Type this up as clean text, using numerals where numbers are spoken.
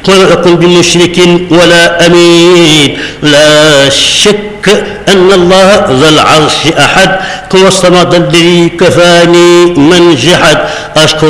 ولم أكن بمشرك ولا أمين. لا شك أن الله ذا العرش أحد، هو الصمد الذي كفاني من جحد. أشكر